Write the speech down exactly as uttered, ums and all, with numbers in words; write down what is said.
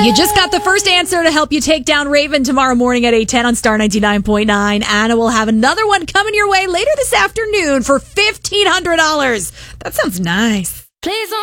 You just got the first answer to help you take down Raven tomorrow morning at eight ten on Star ninety-nine point nine. Anna will have another one coming your way later this afternoon for fifteen hundred dollars. That sounds nice. Please don't